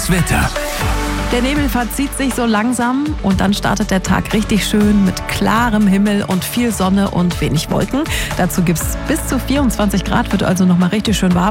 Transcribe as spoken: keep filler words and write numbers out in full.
Wetter. Der Nebel verzieht sich so langsam und dann startet der Tag richtig schön mit klarem Himmel und viel Sonne und wenig Wolken. Dazu gibt es bis zu vierundzwanzig Grad, wird also nochmal richtig schön warm.